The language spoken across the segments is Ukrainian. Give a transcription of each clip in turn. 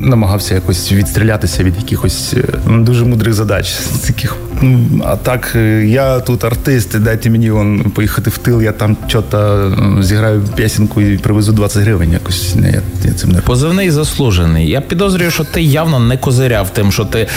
намагався якось відстрілятися від якихось дуже мудрих задач. Таких, а так, я тут артист, дайте мені поїхати в тил, я там що-то зіграю пісеньку і привезу 20 гривень. Якось я цим не... Позивний заслужений. Я підозрюю, що ти явно не козиряв тим, що ти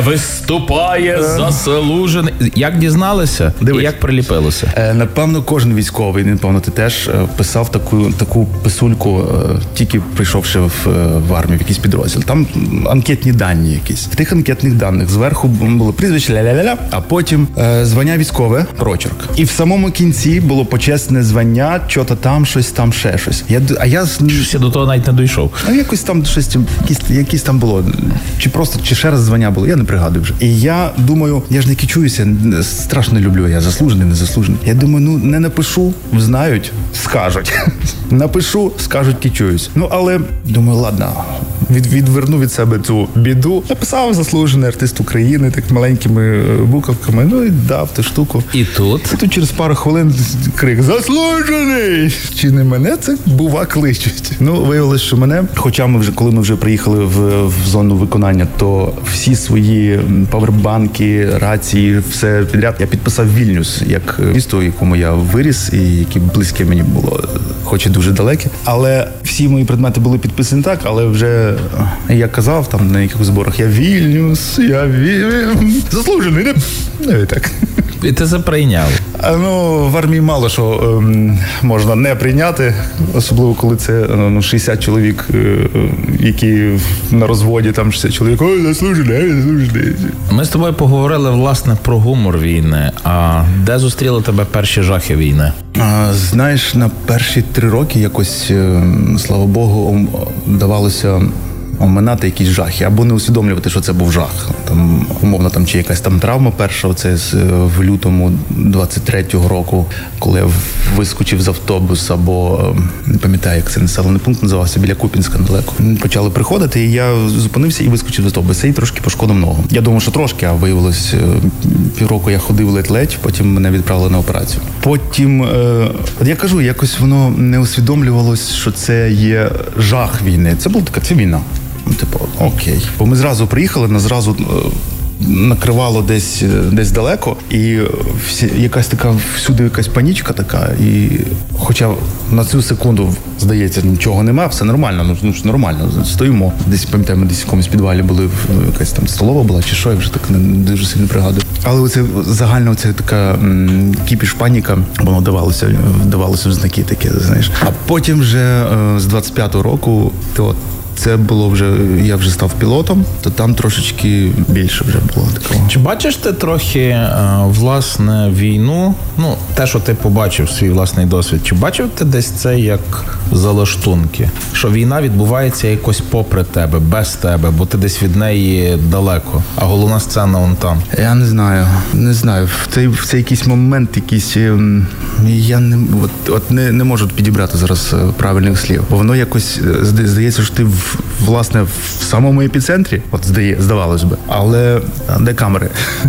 виступає заслужений. Як дізналися? Дивись. І як приліпилося? Напевно, кожен військовий, напевно, ти теж писав таку писульку, тільки прийшовши в армію, в якийсь підрозділ. Там анкетні дані якісь. В тих анкетних даних зверху було прізвище ля-ля-ля-ля, а потім звання військове, прочерк. І в самому кінці було почесне звання, що-то там, щось там, ще щось. Щось я до того навіть не дійшов. Якось там щось, якісь там було. Чи ще раз звання було, я не пригадую вже. І я думаю, я ж не кичуюся, страшно люблю, я заслужений, незаслужений. Я думаю, не напишу, знають, скажуть. Напишу, скажуть, кичуюсь. Але, думаю, ладно, відверну від себе цю біду. Написав заслужений артист України, так маленькими буковками, і дав ту штуку. І тут через пару хвилин крик «Заслужений!» Чи не мене, це бува кличуть. Виявилось, що мене, хоча коли ми вже приїхали в зону виконання, то всі свої павербанки, рації, все підряд, я підписав Вільнюс, як місто, в якому я виріс і яке близьке мені було, хоч і дуже далеке. Але всі мої предмети були підписані так, але вже, я казав там на якихось зборах, я Вільнюс, заслужений, не так. І ти це прийняв. В армії мало що можна не прийняти, особливо коли це 60 чоловік, які на розводі, там 60 чоловік, ой, заслужений. Ми з тобою поговорили, власне, про гумор війни. А де зустріли тебе перші жахи війни? Знаєш, на перші 3 роки якось, слава Богу, давалося оминати якісь жахи, або не усвідомлювати, що це був жах. Там, умовно, чи якась там травма перша, оце в лютому 23-го року, коли я вискочив з автобуса, або, не пам'ятаю, як це населений пункт називався, біля Куп'янська недалеко. Почали приходити, і я зупинився і вискочив з автобуса, і трошки пошкодив ногу. Я думав, що трошки, а виявилось, півроку я ходив ледь-ледь, потім мене відправили на операцію. Потім, я кажу, якось воно не усвідомлювалось, що це є жах війни. Це була така, це війна. Окей. Бо ми зразу приїхали, нас зразу накривало десь далеко, і якась така, всюди якась панічка така, і хоча на цю секунду, здається, нічого нема, все нормально, нормально, стоїмо. Десь, пам'ятаю, ми десь в якомусь підвалі були, якась там столова була, чи що, я вже так не дуже сильно пригадую. Але оце загально, оце така кіпіш, паніка, воно давалося в знаки таке, знаєш. А потім вже з 25-го року, це було вже, я вже став пілотом, то там трошечки більше вже було такого. Чи бачиш ти трохи, власне, війну, те, що ти побачив, свій власний досвід, чи бачив ти десь це як залаштунки? Що війна відбувається якось попри тебе, без тебе, бо ти десь від неї далеко, а головна сцена вон там. Я не знаю. В цей якийсь момент, я не можу підібрати зараз правильних слів, бо воно якось, здається, що ти власне в самому епіцентрі, здавалось би, але де камери?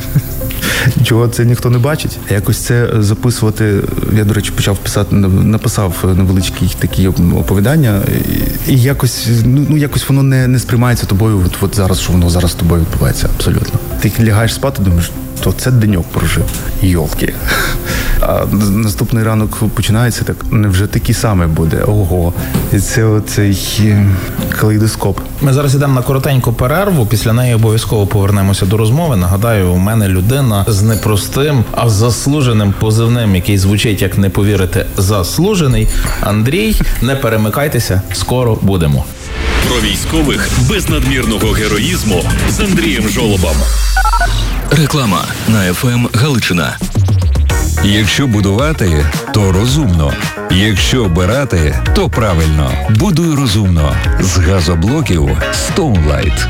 Чого це ніхто не бачить. Якось це записувати, я, до речі, написав невеличкі такі оповідання, і якось воно не сприймається тобою, от зараз, що воно зараз з тобою відбувається, абсолютно. Ти лягаєш спати, думаєш, то це деньок прожив. Йолки. А наступний ранок починається так, невже такий самий буде? Ого. І це оцей калейдоскоп. Ми зараз йдемо на коротеньку перерву, після неї обов'язково повернемося до розмови. Нагадаю, у мене людина з непростим, а заслуженим позивним, який звучить, як не повірите, заслужений. Андрій, не перемикайтеся, скоро будемо. Про військових без надмірного героїзму з Андрієм Жолобом. Реклама на ФМ Галичина. Якщо будувати, то розумно. Якщо обирати, то правильно. Будуй розумно. З газоблоків Stoneline.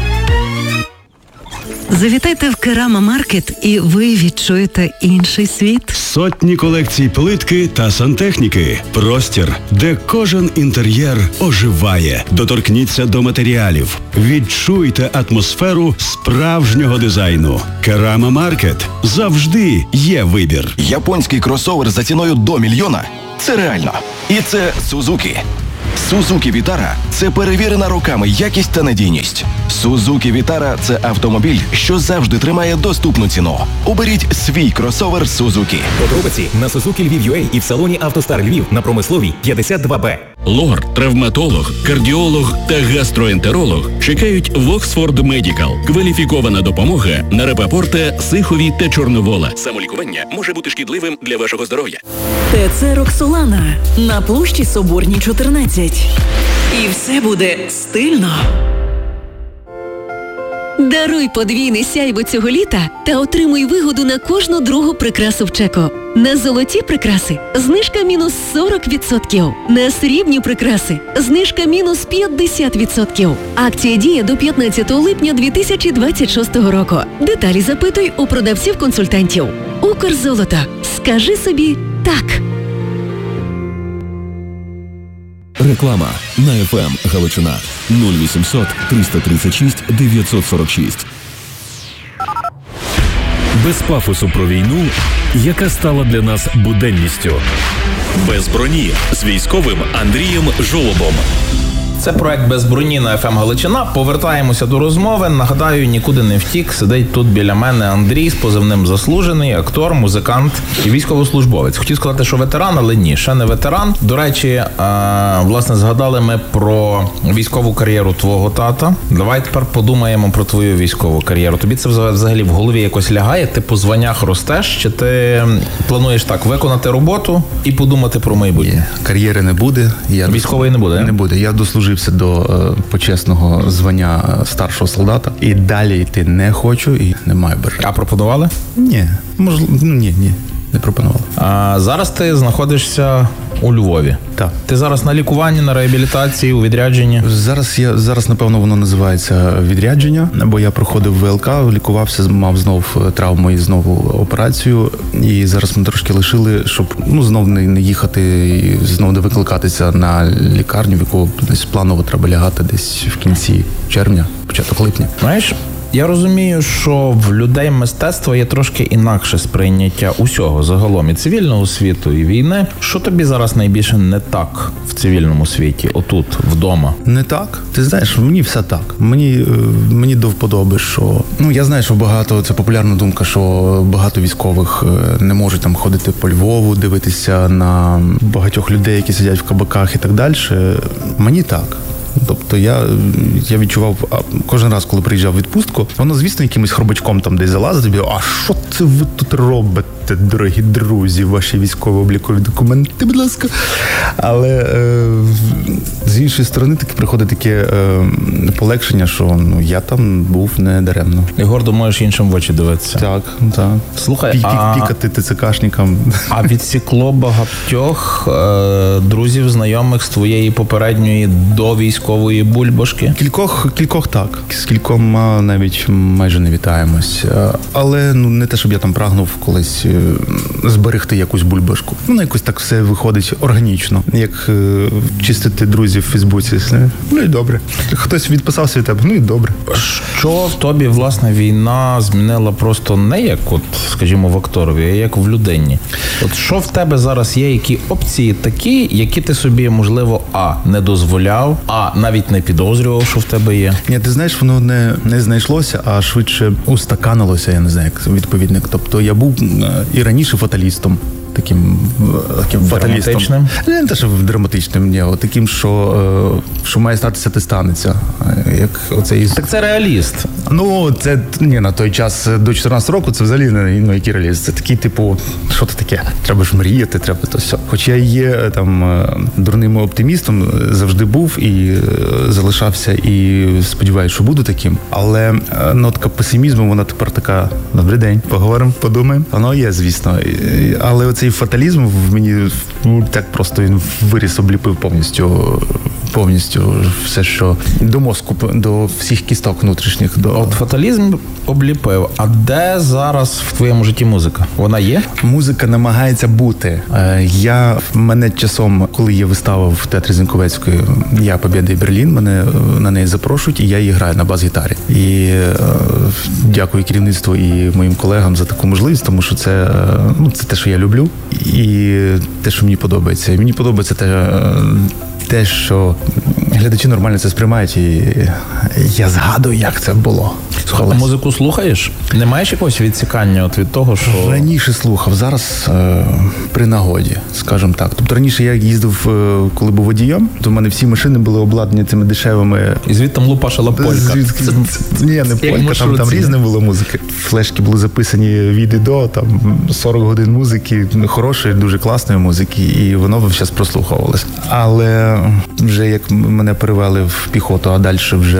Завітайте в Керама Маркет і ви відчуєте інший світ. Сотні колекцій плитки та сантехніки. Простір, де кожен інтер'єр оживає. Доторкніться до матеріалів. Відчуйте атмосферу справжнього дизайну. Керама Маркет. Завжди є вибір. Японський кросовер за ціною до $1 мільйона – це реально. І це Suzuki. Suzuki Vitara – це перевірена роками якість та надійність. Suzuki Vitara – це автомобіль, що завжди тримає доступну ціну. Оберіть свій кросовер Suzuki. Подробиці на Suzuki Lviv.ua і в салоні «АвтоСтар Львів» на Промисловій 52Б. Лор, травматолог, кардіолог та гастроентеролог чекають в Oxford Medical. Кваліфікована допомога на Рапапорта, Сихові та Чорновола. Самолікування може бути шкідливим для вашого здоров'я. ТЦ «Роксолана» на площі Соборній, 14. І все буде стильно. Даруй подвійне сяйво цього літа та отримуй вигоду на кожну другу прикрасу в Чеко. На золоті прикраси знижка мінус 40%. На срібні прикраси знижка мінус 50%. Акція діє до 15 липня 2026 року. Деталі запитуй у продавців-консультантів. Укрзолото. Скажи собі «так». Реклама на FM Галичина 0800 336 946. Без пафосу про війну, яка стала для нас буденністю. Без броні з військовим Андрієм Жолобом. Це проект «Без броні» на FM Галичина. Повертаємося до розмови. Нагадаю, нікуди не втік. Сидить тут біля мене Андрій з позивним «Заслужений», актор, музикант і військовослужбовець. Хотів сказати, що ветеран, але ні, ще не ветеран. До речі, власне, згадали ми про військову кар'єру твого тата. Давай тепер подумаємо про твою військову кар'єру. Тобі це взагалі в голові якось лягає? Ти по званнях ростеш? Чи ти плануєш так виконати роботу і подумати про майбутнє? Кар'єри не буде. Військової не буде? Не буде. Я дослужився до почесного звання старшого солдата. І далі йти не хочу і не маю бажання. А пропонували? Ні. Можливо, ні. Не пропонували. А зараз ти знаходишся у Львові. Так. Ти зараз на лікуванні, на реабілітації, у відрядженні? Зараз, напевно, воно називається відрядження, бо я проходив ВЛК, лікувався, мав знов травму і знову операцію. І зараз ми трошки лишили, щоб знов не їхати і знов не викликатися на лікарню, в яку десь планово треба лягати десь в кінці червня, початок липня. Знаєш, я розумію, що в людей мистецтва є трошки інакше сприйняття усього загалом, і цивільного світу, і війни. Що тобі зараз найбільше не так в цивільному світі, отут, вдома? Не так? Ти знаєш, мені все так. Мені до вподоби, що... я знаю, що багато, це популярна думка, що багато військових не можуть там ходити по Львову, дивитися на багатьох людей, які сидять в кабаках і так далі. Мені так. Тобто я відчував кожен раз, коли приїжджав в відпустку, воно, звісно, якимось хробачком там десь залазить, а що це ви тут робите, дорогі друзі, ваші військово-облікові документи, будь ласка. Але з іншої сторони приходить таке полегшення, що я там був не даремно. І гордо можеш іншим в очі дивитися. Так. Слухай, пікати ТЦКшникам. А відсікло багатьох друзів, знайомих з твоєї попередньої довійськової бульбашки? Кількох так. З кількома навіть майже не вітаємось. Але не те, щоб я там прагнув колись зберегти якусь бульбашку. Воно якось так все виходить органічно. Як чистити друзів в Фейсбуці. І добре. Хтось відписався від тебе, і добре. Що в тобі, власне, війна змінила просто не як, скажімо, в акторові, а як в людині? Що в тебе зараз є, які опції такі, які ти собі, можливо, не дозволяв, навіть не підозрював, що в тебе є? Ні, ти знаєш, воно не знайшлося, а швидше устаканилося, я не знаю, як відповідник. Тобто я був і раніше фаталістом. Таким фаталістом. Не те, що драматичним, таким, що має статися, те станеться. Як оцей... Так це реаліст. Це на той час до 14 року це взагалі який реаліст. Це такий, що це таке? Треба ж мріяти, треба то все. Хоча я є там дурним оптимістом, завжди був і залишався, і сподіваюся, що буду таким. Але нотка песимізму, вона тепер така: добрий день, поговоримо, подумаємо. Воно є, звісно. Але цей фаталізм в мені так просто він виріс, обліпив повністю все, що до мозку, до всіх кісток внутрішніх. От фаталізм обліпив. А де зараз в твоєму житті музика? Вона є? Музика намагається бути. Мене часом, коли є вистава в театрі Зіньковецької «Я, Побєда і Берлін», мене на неї запрошують, і я її граю на бас-гітарі. І дякую керівництву і моїм колегам за таку можливість, тому що це те, що я люблю, і те, що мені подобається. І мені подобається те, що глядачі нормально це сприймають, і я згадую, як це було. Слухай, а музику слухаєш? Не маєш якогось відсікання от від того, що... Раніше слухав, зараз при нагоді, скажімо так. Тобто раніше я їздив, коли був водієм, то в мене всі машини були обладнані цими дешевими... І звідти лупашила полька. Ні, не полька, там різне було музики. Флешки були записані від і до, там 40 годин музики, хорошої, дуже класної музики, і воно зараз прослуховувалось. Але вже як мене перевели в піхоту, а далі вже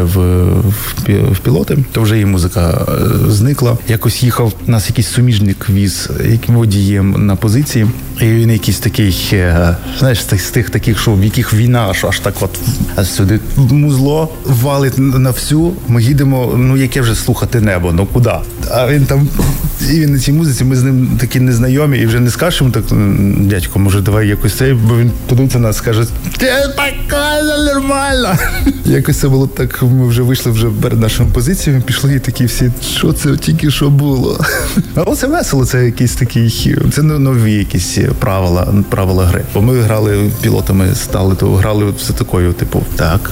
в пілоти, то вже і музика зникла. Якось їхав, нас якийсь суміжник віз водієм на позиції, і він якийсь такий, знаєш, з тих таких, що в яких війна, аж так от сюди музло валить на всю, ми їдемо, ну яке вже слухати небо, ну куди? А він там, і він на цій музиці, ми з ним такі незнайомі, і вже не скажемо так, дядько, може давай якось цей, бо він подивиться на нас, скаже, ти така нормально. Якось це було так, ми вже вийшли вже перед нашими позиціями, пішли і такі всі, що це тільки що було. Але це весело, це якісь такі, це нові якісь правила гри. Бо ми грали пілотами, стали, то грали все такою, типу, так,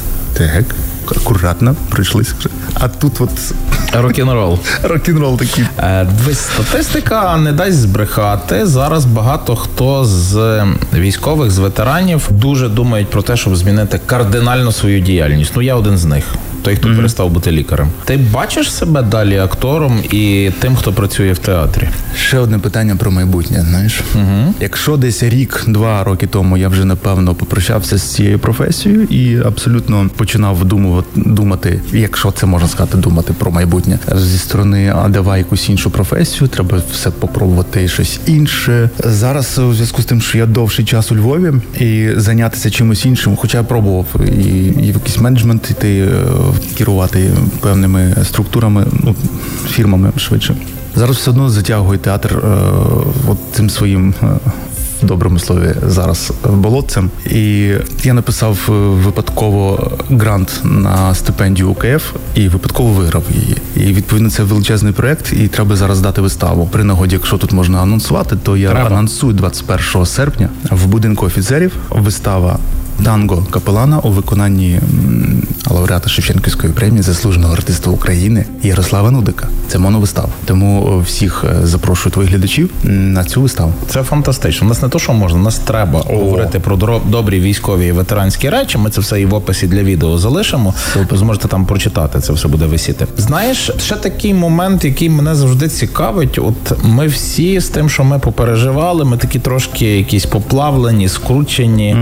акуратно, прийшлися. А тут от... Рок-н-рол. Рок-н-рол такий. Дивись, статистика не дасть збрехати. Зараз багато хто з військових, з ветеранів дуже думають про те, щоб змінити кардинально свою діяльність. Ну, я один з них. Той, хто перестав бути лікарем. Ти бачиш себе далі актором і тим, хто працює в театрі? Ще одне питання про майбутнє, знаєш. Якщо десь рік-два роки тому я вже, напевно, попрощався з цією професією і абсолютно починав думати, якщо це можна сказати, думати про майбутнє. Зі сторони, а давай якусь іншу професію, треба все попробувати щось інше. Зараз у зв'язку з тим, що я довший час у Львові, і зайнятися чимось іншим, хоча я пробував і в якийсь менеджмент йти, керувати певними структурами, ну, фірмами швидше. Зараз все одно затягує театр от цим своїм, в доброму слові, зараз болотцем. І я написав випадково грант на стипендію УКФ і випадково виграв її. І відповідно це величезний проєкт, і треба зараз дати виставу. При нагоді, якщо тут можна анонсувати, то я анонсую 21 серпня в будинку офіцерів вистава «Танго Капелана» у виконанні лауреата Шевченківської премії заслуженого артиста України Ярослава Нудика. Це моновистава. Тому всіх запрошую твоїх глядачів на цю виставу. Це фантастично. У нас не то, що можна, у нас треба говорити про добрі військові і ветеранські речі. Ми це все і в описі для відео залишимо. Ви зможете там прочитати, це все буде висіти. Знаєш, ще такий момент, який мене завжди цікавить. От ми всі з тим, що ми попереживали, ми такі трошки якісь поплавлені, скручені.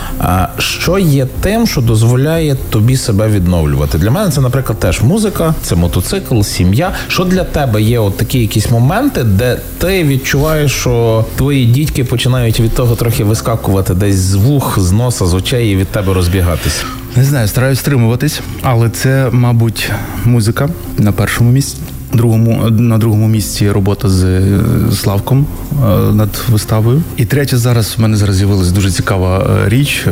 Що є тим, що дозволяє тобі себе відновлювати? Для мене це, наприклад, теж музика, це мотоцикл, сім'я. Що для тебе є от такі якісь моменти, де ти відчуваєш, що твої дітки починають від того трохи вискакувати десь з вух, з носа, з очей і від тебе розбігатись? Не знаю, стараюсь стримуватись, але це, мабуть, музика на першому місці. На другому місці робота з Славком над виставою. І третє, зараз в мене з'явилася дуже цікава річ.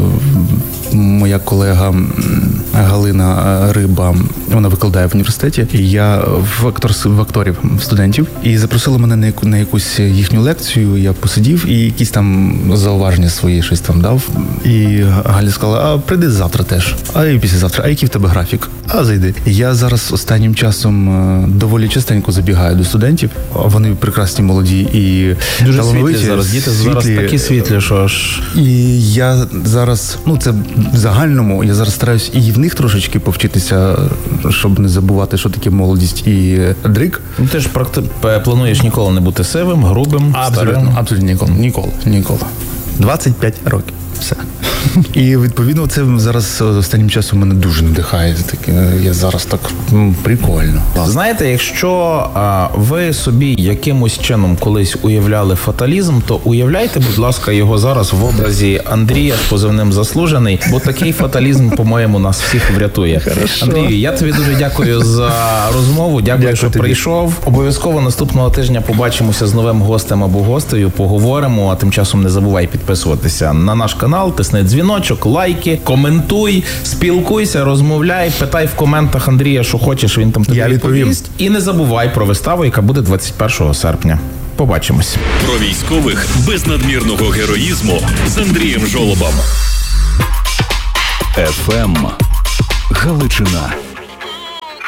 Моя колега Галина Риба, вона викладає в університеті, і я в акторів студентів, і запросила мене на якусь їхню лекцію, я посидів і якісь там зауваження свої щось там дав. І Галя сказала, а прийди завтра теж, а і післязавтра, а який в тебе графік? А зайди. Я зараз останнім часом доволі частенько забігаю до студентів, вони прекрасні, молоді і дуже талановиті. Світлі зараз, діти зараз такі світлі, що ж... І я зараз, ну це в загальному, я зараз стараюсь і в них трошечки повчитися, щоб не забувати, що таке молодість і дрик. Ну, ти ж плануєш ніколи не бути сивим, грубим, старим? Абсолютно ніколи. 25 років. Все. І відповідно це зараз останнім часом мене дуже надихає. Я зараз так прикольно. Знаєте, якщо ви собі якимось чином колись уявляли фаталізм, то уявляйте, будь ласка, його зараз в образі Андрія з позивним «Заслужений», бо такий фаталізм, по-моєму, нас всіх врятує. Хорошо. Андрію, я тобі дуже дякую за розмову, дякую, що тобі прийшов. Обов'язково наступного тижня побачимося з новим гостем або гостею, поговоримо, а тим часом не забувай підписуватися на наш канал, тисни дзвіночок, лайки, коментуй, спілкуйся, розмовляй, питай в коментах Андрія, що хочеш, він там тобі відповість. І не забувай про виставу, яка буде 21 серпня. Побачимось. Про військових без надмірного героїзму з Андрієм Жолобом. ФМ Галичина.